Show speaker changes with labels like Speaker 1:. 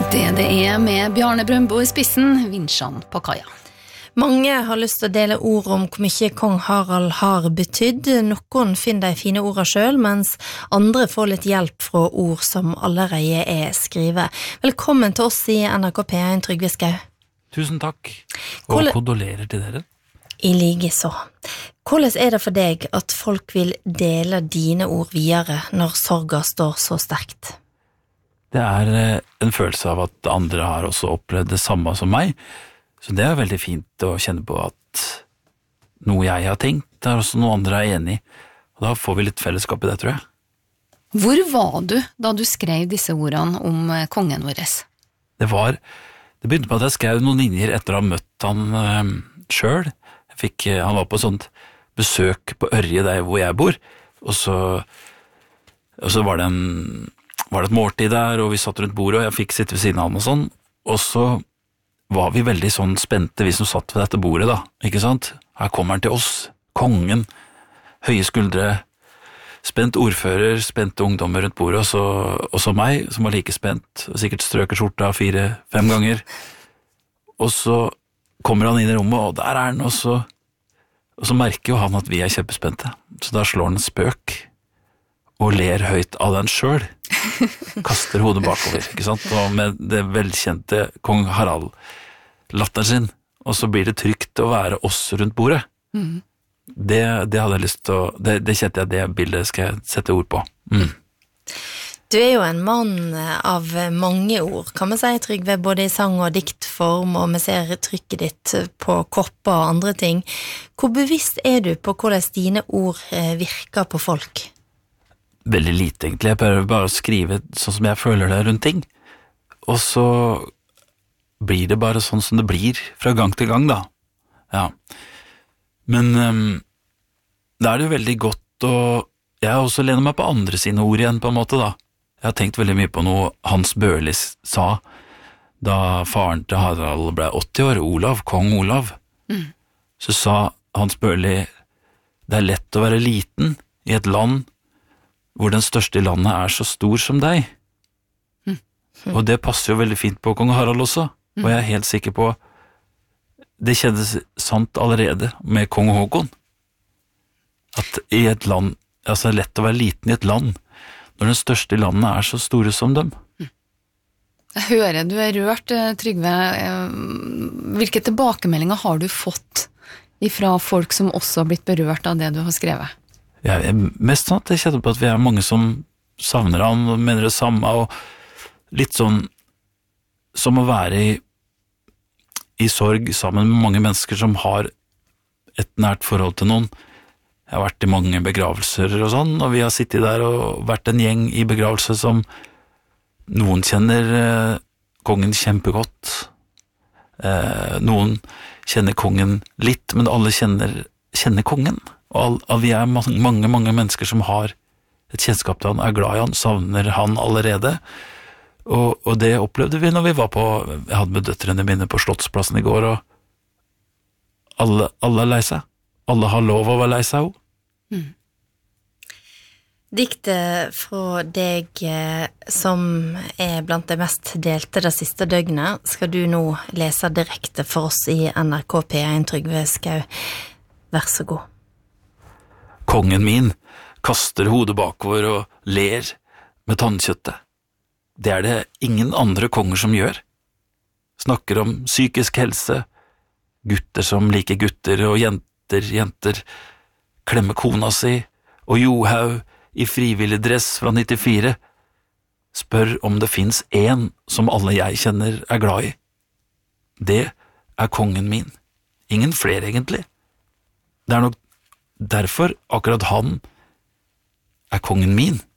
Speaker 1: Det med Bjarne Brøndbo I spissen, vinsjene på kaja.
Speaker 2: Mange har lyst til å dele ord om hvor mye kong Harald har betydd. Noen finner de fine ordene selv, mens andre får litt hjelp fra ord som allerede skrevet. Velkommen til oss I NRK P1, Trygve Skau.
Speaker 3: Tusen takk, og kondolerer til dere.
Speaker 2: I like så. Hvordan det for deg at folk vil dele dine ord videre når sorgen står så sterkt?
Speaker 3: Det en følelse av at andre har også opplevd det samme som meg, så det veldig fint å kjenne på at noe jeg har tenkt, også noe andre enig I, og da får vi litt fellesskap I det, tror jeg.
Speaker 1: Hvor var du da du skrev disse ordene om kongen vår?
Speaker 3: Det begynte med at jeg skrev noen linjer etter å ha møtt han selv. Han var på sånt besøk på Ørje der hvor jeg bor, og så var det et måltid der, og vi satt rundt bordet, og jeg fikk sitte ved siden av han og sånn, og så var vi veldig sånn spente, vi som satt ved dette bordet da, ikke sant? Her kommer han til oss, kongen, høye skuldre, spent ordfører, spente ungdommer rundt bordet, og så meg, som var like spent, og sikkert strøker skjorta 4-5 ganger, og så kommer han inn I rommet, og der han, og så merker jo han at vi kjempespente, så da slår han en spøk, og ler høyt av den selv, kaster hodet bakover, ikke sant? Og med det velkjente kong Harald latteren sin, og så blir det trygt å være oss rundt bordet. Mm. Det hadde jeg lyst til å, det kjente jeg, det bildet skal jeg sette ord på. Mm.
Speaker 2: Du jo en mann av mange ord, kan man si, Trygve, både I sang- og diktform, og vi ser trykket ditt på kopper og andre ting. Hvor bevisst du på hvordan dine ord virker på folk?
Speaker 3: Veldig lite egentlig, jeg prøver bare å skrive sånn som jeg føler det rundt ting, og så blir det bare sånn som det blir fra gang til gang da, ja. Men da det jo veldig godt, og jeg har også lenet meg på andre sine ord igjen på en måte da. Jeg har tenkt veldig mye på noe Hans Børli sa da faren til Harald ble 80 år, Olav, kong Olav. Mm. Så sa Hans Børli, det lett å være liten I et land hvor den største I landet så stor som deg. Mm. Og det passer jo veldig fint på kong Harald også, og jeg helt sikker på det kjennes sant allerede med kong Håkon. At I et land, altså det lett å være liten I et land, når den største I landet så store som dem. Mm.
Speaker 1: Jeg hører du rørt, Trygve. Hvilke tilbakemeldinger har du fått ifra folk som også har blitt berørt av det du har skrevet?
Speaker 3: Mest sånn at jeg kjenner på at vi mange som savner han og mener det samme, og litt sånn som å være I sorg sammen med mange mennesker som har et nært forhold til noen. Jeg har vært I mange begravelser og sånn, og vi har sittet der og vært en gjeng I begravelse som noen kjenner kongen kjempegodt, noen kjenner kongen litt, men alle kjenner kongen. Og vi mange mennesker som har et kjennskap til han, glad I han, savner han allerede. Og det opplevde vi når vi var jeg hadde med døtrene mine på Slottsplassen I går, og alle lei seg. Alle har lov å være lei seg også. Mm.
Speaker 2: Diktet fra deg som blant det mest delte det siste døgnet, skal du nå lese direkte for oss I NRK P1, Trygve Skau. Vær så god.
Speaker 3: Kongen min kaster hodet bakover og ler med tannkjøttet. Det det ingen andre konger som gjør. Snakker om psykisk helse, gutter som liker gutter, og jenter klemmer kona si, og Johaug I frivillig dress fra 94 spør om det finnes en som alle jeg kjenner glad I. Det kongen min. Ingen flere egentlig. Det nok derfor akkurat han kongen min.